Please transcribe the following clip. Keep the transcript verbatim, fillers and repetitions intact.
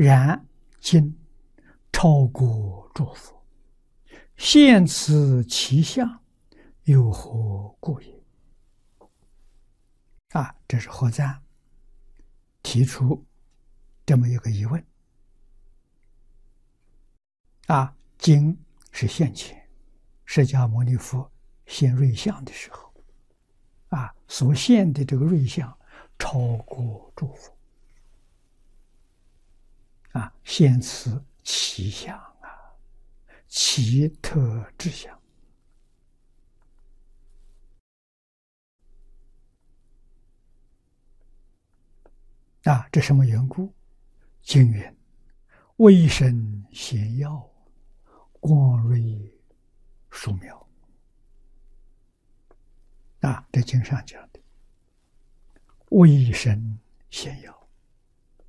然今超过诸佛，现此其相，有何故也？啊，这是何赞提出这么一个疑问。啊，今是现前，释迦牟尼佛现瑞相的时候，啊，所现的这个瑞相超过诸佛，啊，现此其相啊，奇特之相。啊，这什么缘故？经云：微声显耀，光瑞殊妙。啊，这经上讲的微声显耀。